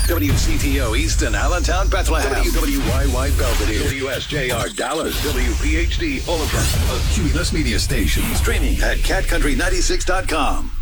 WCTO Easton, Allentown, Bethlehem. WYY Belvedere. WSJR Dallas. WPHD Oliver. A Cumulus Media Station. Streaming at catcountry96.com.